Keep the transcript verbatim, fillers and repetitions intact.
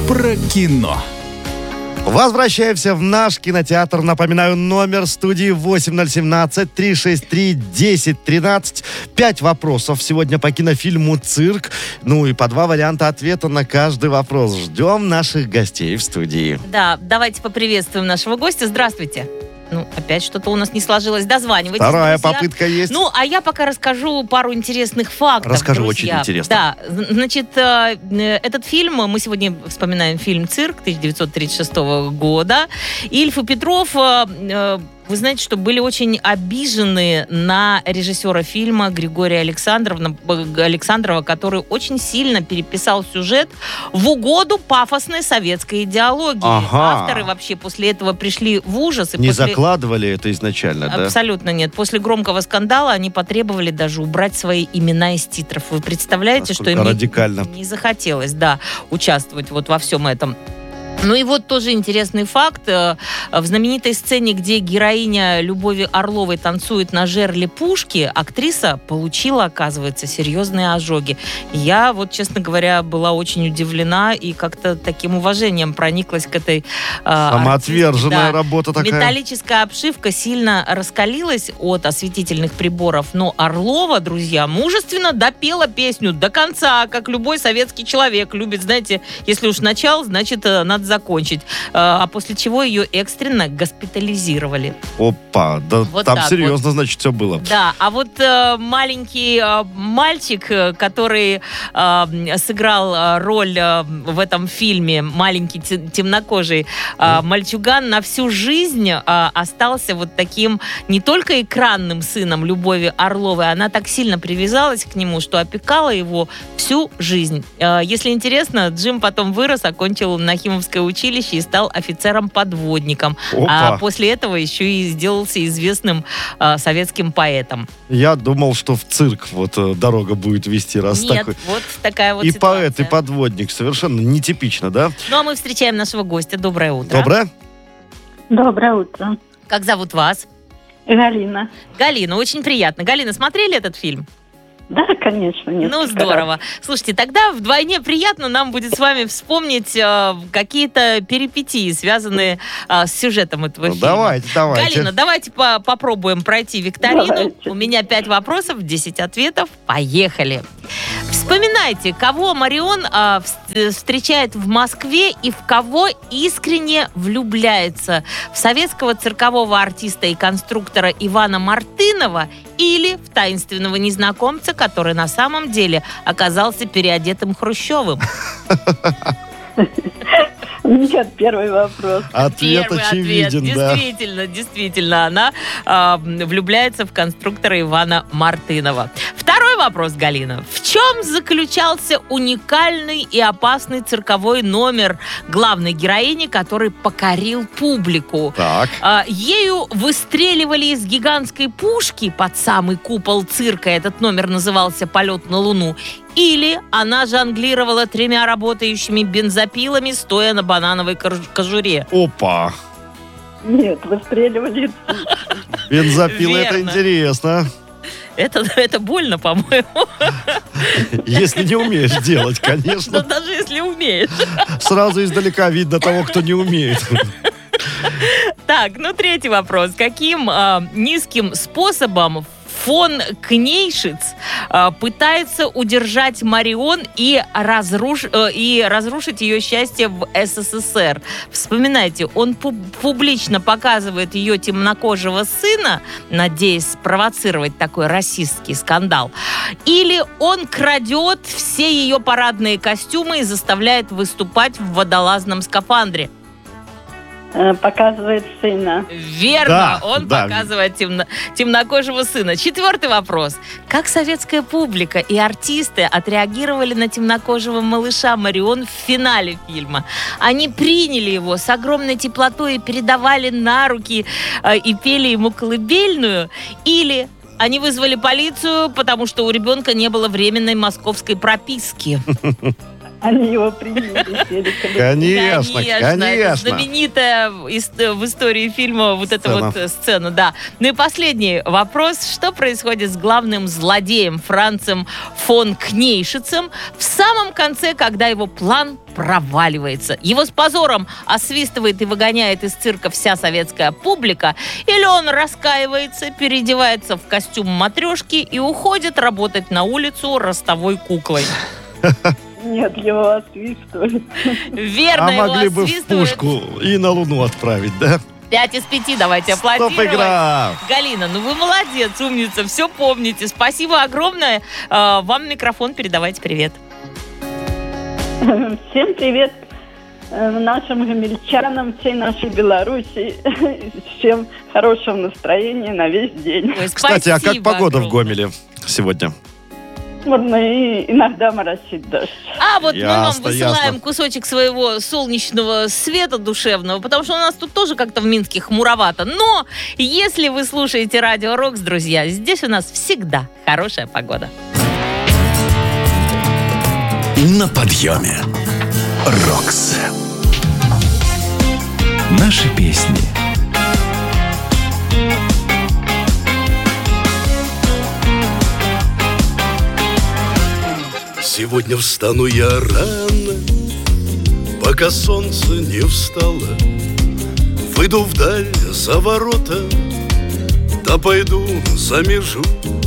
про кино. Возвращаемся в наш кинотеатр. Напоминаю, номер студии восемь ноль один семь три шесть три один ноль один три. Пять вопросов сегодня по кинофильму «Цирк». Ну и по два варианта ответа на каждый вопрос. Ждем наших гостей в студии. Да, давайте поприветствуем нашего гостя. Здравствуйте. Ну, опять что-то у нас не сложилось. Дозванивайтесь, Вторая друзья. попытка есть. Ну, а я пока расскажу пару интересных фактов. Расскажи, друзья. очень интересно. Да, значит, этот фильм, мы сегодня вспоминаем фильм «Цирк» тысяча девятьсот тридцать шестого года. Ильф и Петров... Вы знаете, что были очень обижены на режиссера фильма Григория Александровна, Александрова, который очень сильно переписал сюжет в угоду пафосной советской идеологии. Ага. Авторы вообще после этого пришли в ужас. И Не после... закладывали это изначально, да? Абсолютно нет. После громкого скандала они потребовали даже убрать свои имена из титров. Вы представляете, Насколько что им радикально. не захотелось, да, участвовать вот во всем этом. Ну и вот тоже интересный факт. В знаменитой сцене, где героиня Любови Орловой танцует на жерле пушки, актриса получила, оказывается, серьезные ожоги. Я вот, честно говоря, была очень удивлена и как-то таким уважением прониклась к этой артистке. Самоотверженная Да. работа такая. Металлическая обшивка сильно раскалилась от осветительных приборов, но Орлова, друзья, мужественно допела песню до конца, как любой советский человек любит. Знаете, если уж начал, значит, надо закончить. А после чего ее экстренно госпитализировали. Опа, да Вот там так серьезно, значит, все было. Да, а вот э, маленький э, мальчик, который э, сыграл э, роль э, в этом фильме, маленький те- темнокожий э, мальчуган, на всю жизнь э, остался вот таким не только экранным сыном Любови Орловой, она так сильно привязалась к нему, что опекала его всю жизнь. Э, если интересно, Джим потом вырос, окончил Нахимовское училище и стал офицером-подводником. Опа. А после этого еще и сделался известным э, советским поэтом. Я думал, что в цирк вот э, дорога будет вести, раз Нет, такой. вот такая вот И ситуация. поэт, и подводник. Совершенно нетипично, да? Ну, а мы встречаем нашего гостя. Доброе утро. Доброе? Доброе утро. Как зовут вас? Галина. Галина, очень приятно. Галина, смотрели этот фильм? Да, конечно. Ну, несколько здорово. раз. Слушайте, тогда вдвойне приятно нам будет с вами вспомнить э, какие-то перипетии, связанные э, с сюжетом этого Ну, фильма. давайте, давайте. Галина, давайте по- попробуем пройти викторину. Давайте. У меня пять вопросов, десять ответов. Поехали. Вспоминайте, кого Марион а, в- встречает в Москве и в кого искренне влюбляется. В советского циркового артиста и конструктора Ивана Мартынова или в таинственного незнакомца, который на самом деле оказался переодетым Хрущевым? Нет, первый вопрос. Ответ Первый очевиден, ответ. да. Действительно, действительно, она а, влюбляется в конструктора Ивана Мартынова. Второй вопрос, Галина. В чем заключался уникальный и опасный цирковой номер главной героини, который покорил публику? Так. А, ею выстреливали из гигантской пушки под самый купол цирка. Этот номер назывался «Полет на Луну». Или она жонглировала тремя работающими бензопилами, стоя на банановой кож- кожуре. Опа. Нет, выстреливали. Бензопила, это Верно. интересно. Это, это больно, по-моему. Если не умеешь делать, Но конечно. даже если умеешь. Сразу издалека видно того, кто не умеет. Так, ну третий вопрос. Каким а, низким способом фон Кнейшиц а, пытается удержать Марион и, разруш... э, и разрушить ее счастье в СССР? Вспоминайте, он пу- публично показывает ее темнокожего сына, надеясь спровоцировать такой расистский скандал. Или он крадет все ее парадные костюмы и заставляет выступать в водолазном скафандре? Э, Показывает сына. Верно, Да, он да. показывает темно- темнокожего сына. Четвертый вопрос. Как советская публика и артисты отреагировали на темнокожего малыша Марион в финале фильма? Они приняли его с огромной теплотой и передавали на руки э, и пели ему колыбельную? Или они вызвали полицию, потому что у ребенка не было временной московской прописки? Они его приняли, сели коллектив. Конечно, Это конечно. знаменитая ис- в истории фильма вот эта Сцена. вот э, сцена, да. Ну и последний вопрос. Что происходит с главным злодеем Францем фон Кнейшицем в самом конце, когда его план проваливается? Его с позором освистывает и выгоняет из цирка вся советская публика? Или он раскаивается, переодевается в костюм матрешки и уходит работать на улицу ростовой куклой? Нет, его освистывают. Верно, А его могли бы в освистывают. пушку и на Луну отправить, да? Пять из пяти, давайте аплодировать. Стоп-игра! Галина, ну вы молодец, умница, все помните. Спасибо огромное. Э, Вам микрофон, передавайте привет. Всем привет э, нашим гомельчанам, всей нашей Беларуси. Всем хорошего настроения на весь день. Ой, Кстати, а как спасибо погода в огромное. Гомеле сегодня? Можно и иногда моросит дождь. А вот мы вам Ясно, высылаем ясно. кусочек своего солнечного света душевного, потому что у нас тут тоже как-то в Минске хмуровато. Но если вы слушаете Радио Рокс, друзья, здесь у нас всегда хорошая погода. На подъеме. Рокс. Наши песни. Сегодня встану я рано, пока солнце не встало. Выйду вдаль за ворота, да пойду за межу.